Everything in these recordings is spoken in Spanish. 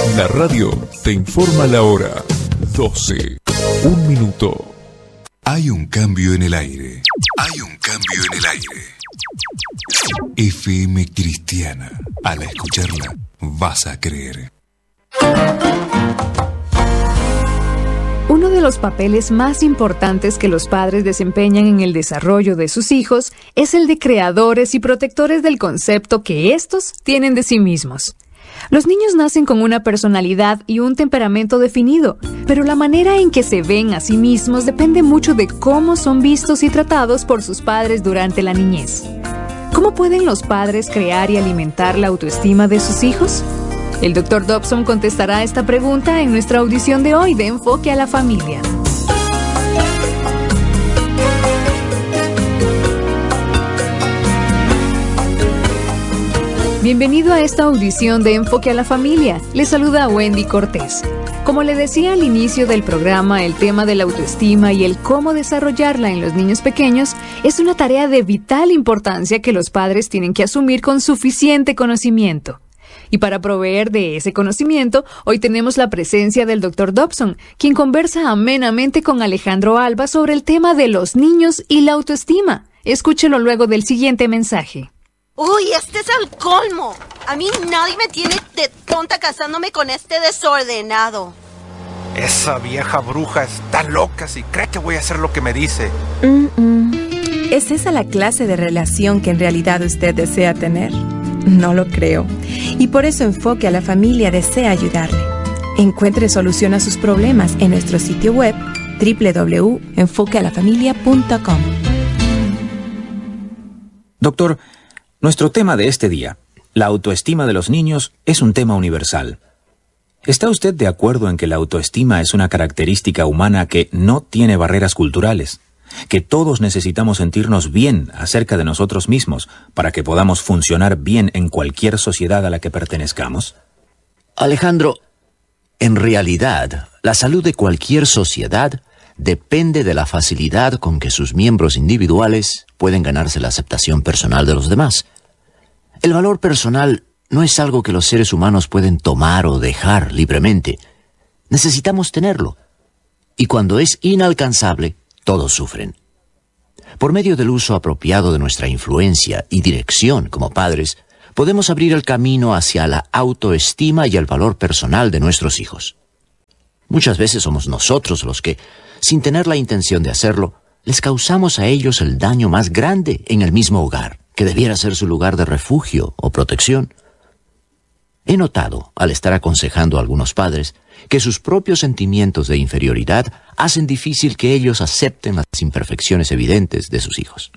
La radio te informa la hora. 12. 1 minuto. Hay un cambio en el aire. Hay un cambio en el aire. FM Cristiana. Al escucharla, vas a creer. Uno de los papeles más importantes que los padres desempeñan en el desarrollo de sus hijos es el de creadores y protectores del concepto que estos tienen de sí mismos. Los niños nacen con una personalidad y un temperamento definido, pero la manera en que se ven a sí mismos depende mucho de cómo son vistos y tratados por sus padres durante la niñez. ¿Cómo pueden los padres crear y alimentar la autoestima de sus hijos? El Dr. Dobson contestará esta pregunta en nuestra audición de hoy de Enfoque a la Familia. Bienvenido a esta audición de Enfoque a la Familia. Le saluda Wendy Cortés. Como le decía al inicio del programa, el tema de la autoestima y el cómo desarrollarla en los niños pequeños es una tarea de vital importancia que los padres tienen que asumir con suficiente conocimiento. Y para proveer de ese conocimiento, hoy tenemos la presencia del Dr. Dobson, quien conversa amenamente con Alejandro Alba sobre el tema de los niños y la autoestima. Escúchelo luego del siguiente mensaje. Uy, este es el colmo. A mí nadie me tiene de tonta casándome con este desordenado. Esa vieja bruja está loca si cree que voy a hacer lo que me dice. ¿Es esa la clase de relación que en realidad usted desea tener? No lo creo. Y por eso Enfoque a la Familia desea ayudarle. Encuentre solución a sus problemas en nuestro sitio web www.enfoquealafamilia.com. Doctor, nuestro tema de este día, la autoestima de los niños, es un tema universal. ¿Está usted de acuerdo en que la autoestima es una característica humana que no tiene barreras culturales? Que todos necesitamos sentirnos bien acerca de nosotros mismos para que podamos funcionar bien en cualquier sociedad a la que pertenezcamos? Alejandro, en realidad, la salud de cualquier sociedad depende de la facilidad con que sus miembros individuales pueden ganarse la aceptación personal de los demás. El valor personal no es algo que los seres humanos pueden tomar o dejar libremente. Necesitamos tenerlo. Y cuando es inalcanzable, todos sufren. Por medio del uso apropiado de nuestra influencia y dirección como padres, podemos abrir el camino hacia la autoestima y el valor personal de nuestros hijos. Muchas veces somos nosotros los que, sin tener la intención de hacerlo, les causamos a ellos el daño más grande en el mismo hogar, que debiera ser su lugar de refugio o protección. He notado, al estar aconsejando a algunos padres, que sus propios sentimientos de inferioridad hacen difícil que ellos acepten las imperfecciones evidentes de sus hijos.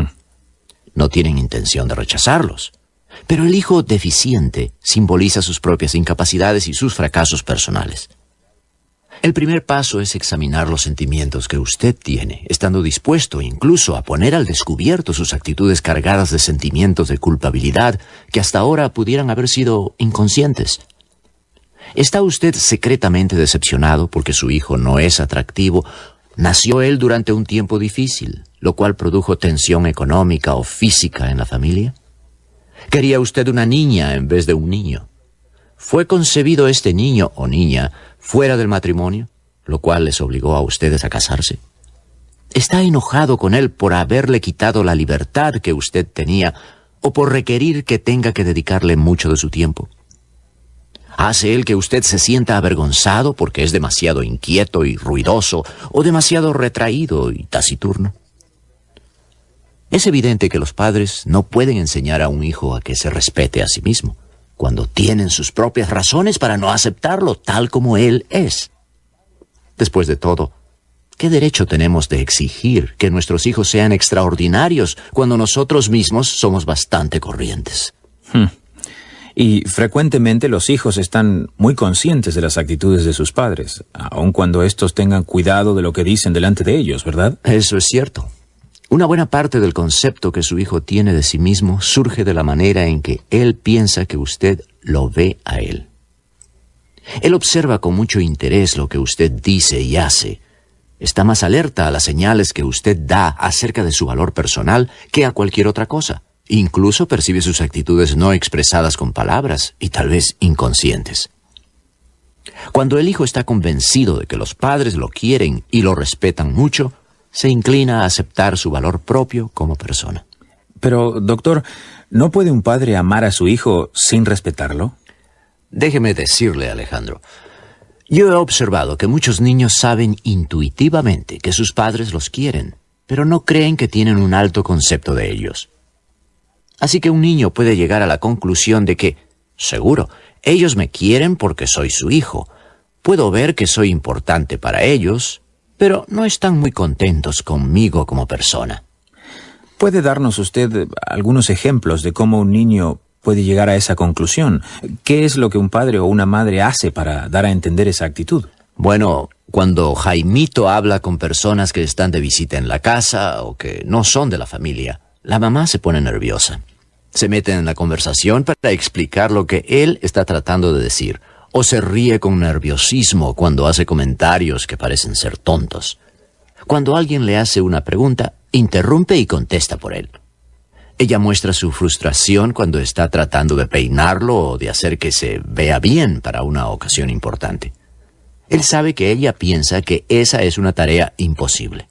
No tienen intención de rechazarlos, pero el hijo deficiente simboliza sus propias incapacidades y sus fracasos personales. El primer paso es examinar los sentimientos que usted tiene, estando dispuesto incluso a poner al descubierto sus actitudes cargadas de sentimientos de culpabilidad que hasta ahora pudieran haber sido inconscientes. ¿Está usted secretamente decepcionado porque su hijo no es atractivo? ¿Nació él durante un tiempo difícil, lo cual produjo tensión económica o física en la familia? ¿Quería usted una niña en vez de un niño? ¿Fue concebido este niño o niña fuera del matrimonio, lo cual les obligó a ustedes a casarse? ¿Está enojado con él por haberle quitado la libertad que usted tenía o por requerir que tenga que dedicarle mucho de su tiempo? ¿Hace él que usted se sienta avergonzado porque es demasiado inquieto y ruidoso o demasiado retraído y taciturno? Es evidente que los padres no pueden enseñar a un hijo a que se respete a sí mismo, cuando tienen sus propias razones para no aceptarlo tal como él es. Después de todo, ¿qué derecho tenemos de exigir que nuestros hijos sean extraordinarios cuando nosotros mismos somos bastante corrientes? Y frecuentemente los hijos están muy conscientes de las actitudes de sus padres, aun cuando estos tengan cuidado de lo que dicen delante de ellos, ¿verdad? Eso es cierto. Una buena parte del concepto que su hijo tiene de sí mismo surge de la manera en que él piensa que usted lo ve a él. Él observa con mucho interés lo que usted dice y hace. Está más alerta a las señales que usted da acerca de su valor personal que a cualquier otra cosa. Incluso percibe sus actitudes no expresadas con palabras y tal vez inconscientes. Cuando el hijo está convencido de que los padres lo quieren y lo respetan mucho, se inclina a aceptar su valor propio como persona. Pero, doctor, ¿no puede un padre amar a su hijo sin respetarlo? Déjeme decirle, Alejandro, yo he observado que muchos niños saben intuitivamente que sus padres los quieren, pero no creen que tienen un alto concepto de ellos. Así que un niño puede llegar a la conclusión de que, seguro, ellos me quieren porque soy su hijo. Puedo ver que soy importante para ellos, pero no están muy contentos conmigo como persona. ¿Puede darnos usted algunos ejemplos de cómo un niño puede llegar a esa conclusión? ¿Qué es lo que un padre o una madre hace para dar a entender esa actitud? Bueno, cuando Jaimito habla con personas que están de visita en la casa o que no son de la familia, la mamá se pone nerviosa. Se mete en la conversación para explicar lo que él está tratando de decir, o se ríe con nerviosismo cuando hace comentarios que parecen ser tontos. Cuando alguien le hace una pregunta, interrumpe y contesta por él. Ella muestra su frustración cuando está tratando de peinarlo o de hacer que se vea bien para una ocasión importante. Él sabe que ella piensa que esa es una tarea imposible.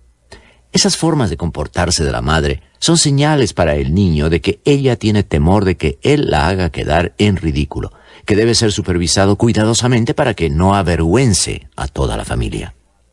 Esas formas de comportarse de la madre son señales para el niño de que ella tiene temor de que él la haga quedar en ridículo, que debe ser supervisado cuidadosamente para que no avergüence a toda la familia.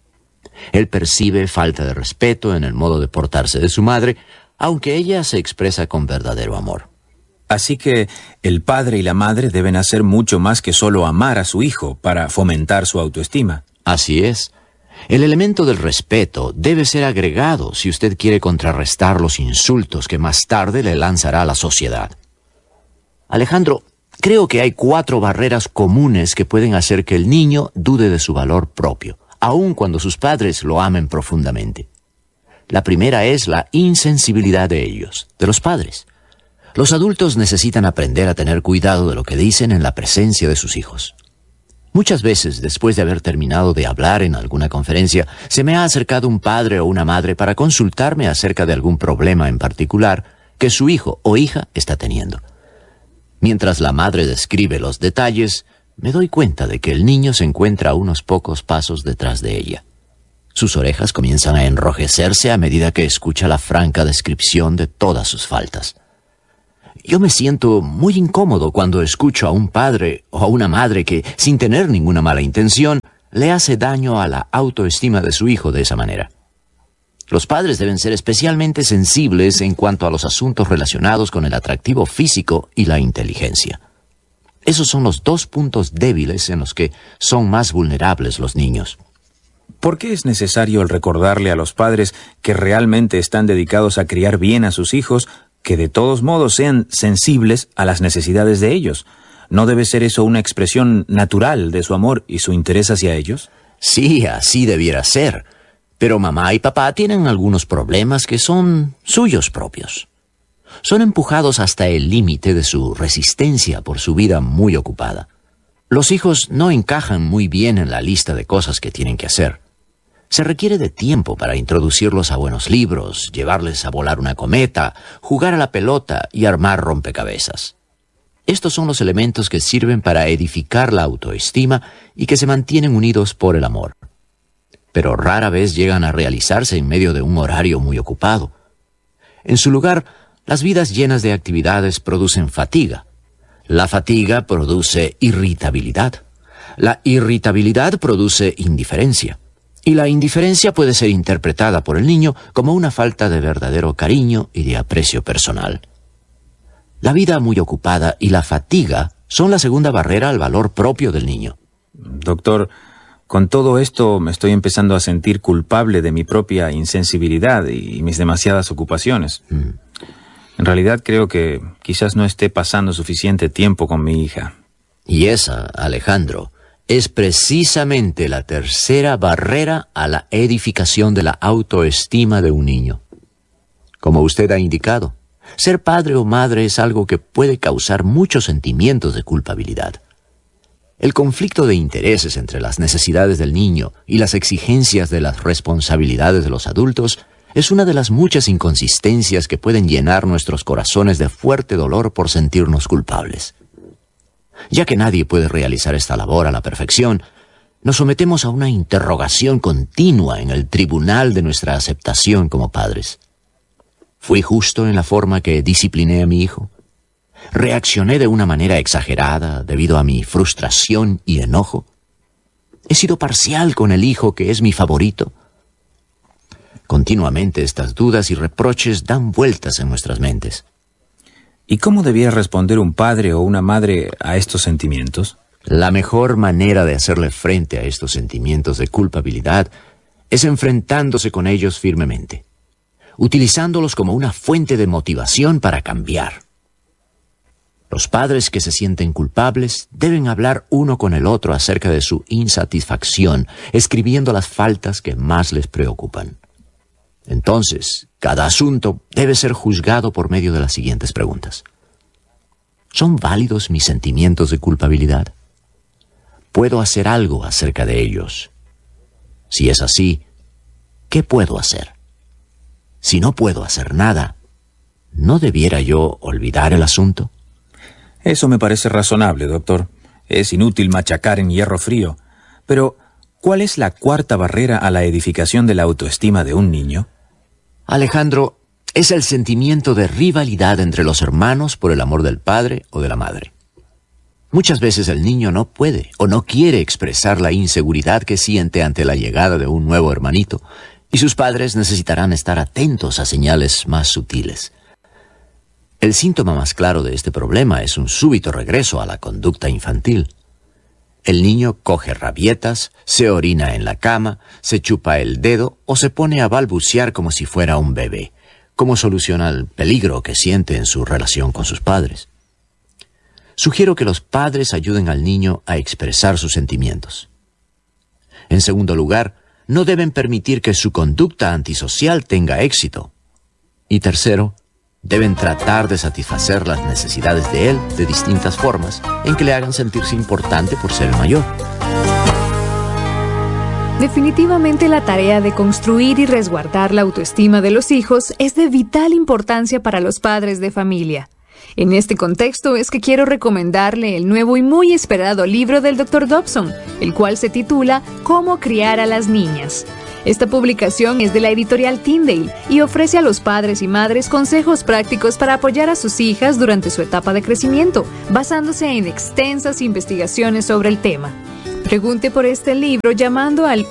Él percibe falta de respeto en el modo de portarse de su madre, aunque ella se expresa con verdadero amor. Así que el padre y la madre deben hacer mucho más que solo amar a su hijo para fomentar su autoestima. Así es. El elemento del respeto debe ser agregado si usted quiere contrarrestar los insultos que más tarde le lanzará a la sociedad. Alejandro, creo que hay 4 barreras comunes que pueden hacer que el niño dude de su valor propio, aun cuando sus padres lo amen profundamente. La primera es la insensibilidad de ellos, de los padres. Los adultos necesitan aprender a tener cuidado de lo que dicen en la presencia de sus hijos. Muchas veces, después de haber terminado de hablar en alguna conferencia, se me ha acercado un padre o una madre para consultarme acerca de algún problema en particular que su hijo o hija está teniendo. Mientras la madre describe los detalles, me doy cuenta de que el niño se encuentra a unos pocos pasos detrás de ella. Sus orejas comienzan a enrojecerse a medida que escucha la franca descripción de todas sus faltas. Yo me siento muy incómodo cuando escucho a un padre o a una madre que, sin tener ninguna mala intención, le hace daño a la autoestima de su hijo de esa manera. Los padres deben ser especialmente sensibles en cuanto a los asuntos relacionados con el atractivo físico y la inteligencia. Esos son los 2 puntos débiles en los que son más vulnerables los niños. ¿Por qué es necesario el recordarle a los padres que realmente están dedicados a criar bien a sus hijos, que de todos modos sean sensibles a las necesidades de ellos? ¿No debe ser eso una expresión natural de su amor y su interés hacia ellos? Sí, así debiera ser. Pero mamá y papá tienen algunos problemas que son suyos propios. Son empujados hasta el límite de su resistencia por su vida muy ocupada. Los hijos no encajan muy bien en la lista de cosas que tienen que hacer. Se requiere de tiempo para introducirlos a buenos libros, llevarles a volar una cometa, jugar a la pelota y armar rompecabezas. Estos son los elementos que sirven para edificar la autoestima y que se mantienen unidos por el amor. Pero rara vez llegan a realizarse en medio de un horario muy ocupado. En su lugar, las vidas llenas de actividades producen fatiga. La fatiga produce irritabilidad. La irritabilidad produce indiferencia. Y la indiferencia puede ser interpretada por el niño como una falta de verdadero cariño y de aprecio personal. La vida muy ocupada y la fatiga son la segunda barrera al valor propio del niño. Doctor, con todo esto me estoy empezando a sentir culpable de mi propia insensibilidad y mis demasiadas ocupaciones. En realidad creo que quizás no esté pasando suficiente tiempo con mi hija. Y esa, Alejandro, es precisamente la tercera barrera a la edificación de la autoestima de un niño. Como usted ha indicado, ser padre o madre es algo que puede causar muchos sentimientos de culpabilidad. El conflicto de intereses entre las necesidades del niño y las exigencias de las responsabilidades de los adultos es una de las muchas inconsistencias que pueden llenar nuestros corazones de fuerte dolor por sentirnos culpables. Ya que nadie puede realizar esta labor a la perfección, nos sometemos a una interrogación continua en el tribunal de nuestra aceptación como padres. ¿Fui justo en la forma que discipliné a mi hijo? ¿Reaccioné de una manera exagerada debido a mi frustración y enojo? ¿He sido parcial con el hijo que es mi favorito? Continuamente estas dudas y reproches dan vueltas en nuestras mentes. ¿Y cómo debía responder un padre o una madre a estos sentimientos? La mejor manera de hacerle frente a estos sentimientos de culpabilidad es enfrentándose con ellos firmemente, utilizándolos como una fuente de motivación para cambiar. Los padres que se sienten culpables deben hablar uno con el otro acerca de su insatisfacción, escribiendo las faltas que más les preocupan. Entonces, cada asunto debe ser juzgado por medio de las siguientes preguntas. ¿Son válidos mis sentimientos de culpabilidad? ¿Puedo hacer algo acerca de ellos? Si es así, ¿qué puedo hacer? Si no puedo hacer nada, ¿no debiera yo olvidar el asunto? Eso me parece razonable, doctor. Es inútil machacar en hierro frío. Pero, ¿cuál es la cuarta barrera a la edificación de la autoestima de un niño? Alejandro, es el sentimiento de rivalidad entre los hermanos por el amor del padre o de la madre. Muchas veces el niño no puede o no quiere expresar la inseguridad que siente ante la llegada de un nuevo hermanito, y sus padres necesitarán estar atentos a señales más sutiles. El síntoma más claro de este problema es un súbito regreso a la conducta infantil. El niño coge rabietas, se orina en la cama, se chupa el dedo o se pone a balbucear como si fuera un bebé. ¿Cómo soluciona el peligro que siente en su relación con sus padres? Sugiero que los padres ayuden al niño a expresar sus sentimientos. En segundo lugar, no deben permitir que su conducta antisocial tenga éxito. Y tercero, deben tratar de satisfacer las necesidades de él de distintas formas en que le hagan sentirse importante por ser el mayor. Definitivamente la tarea de construir y resguardar la autoestima de los hijos es de vital importancia para los padres de familia. En este contexto es que quiero recomendarle el nuevo y muy esperado libro del Dr. Dobson, el cual se titula «Cómo criar a las niñas». Esta publicación es de la editorial Tyndale y ofrece a los padres y madres consejos prácticos para apoyar a sus hijas durante su etapa de crecimiento, basándose en extensas investigaciones sobre el tema. Pregunte por este libro llamando al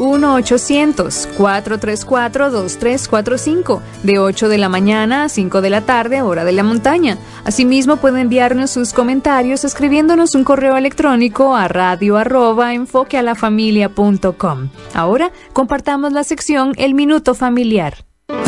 1-800-434-2345 de 8 de la mañana a 5 de la tarde, hora de la montaña. Asimismo, puede enviarnos sus comentarios escribiéndonos un correo electrónico a radio@enfoquealafamilia.com. Ahora, compartamos la sección El Minuto Familiar.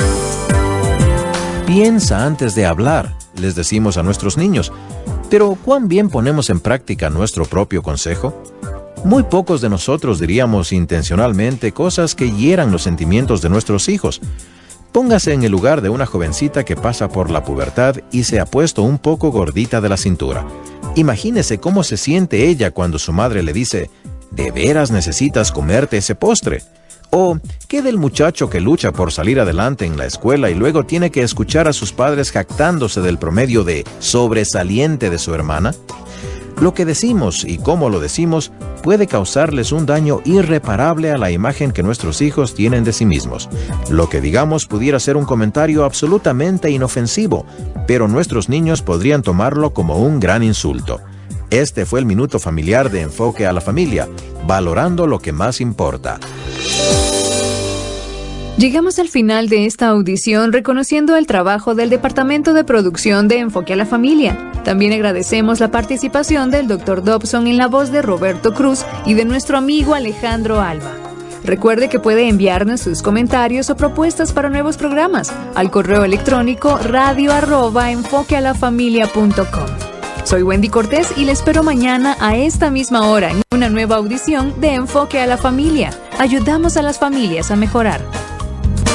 Piensa antes de hablar, les decimos a nuestros niños. Pero, ¿cuán bien ponemos en práctica nuestro propio consejo? Muy pocos de nosotros diríamos intencionalmente cosas que hieran los sentimientos de nuestros hijos. Póngase en el lugar de una jovencita que pasa por la pubertad y se ha puesto un poco gordita de la cintura. Imagínese cómo se siente ella cuando su madre le dice, ¿de veras necesitas comerte ese postre? O, ¿qué del muchacho que lucha por salir adelante en la escuela y luego tiene que escuchar a sus padres jactándose del promedio de sobresaliente de su hermana? Lo que decimos y cómo lo decimos puede causarles un daño irreparable a la imagen que nuestros hijos tienen de sí mismos. Lo que digamos pudiera ser un comentario absolutamente inofensivo, pero nuestros niños podrían tomarlo como un gran insulto. Este fue el Minuto Familiar de Enfoque a la Familia, valorando lo que más importa. Llegamos al final de esta audición reconociendo el trabajo del Departamento de Producción de Enfoque a la Familia. También agradecemos la participación del Dr. Dobson en la voz de Roberto Cruz y de nuestro amigo Alejandro Alba. Recuerde que puede enviarnos sus comentarios o propuestas para nuevos programas al correo electrónico radio@enfoquealafamilia.com. Soy Wendy Cortés y le espero mañana a esta misma hora en una nueva audición de Enfoque a la Familia. Ayudamos a las familias a mejorar.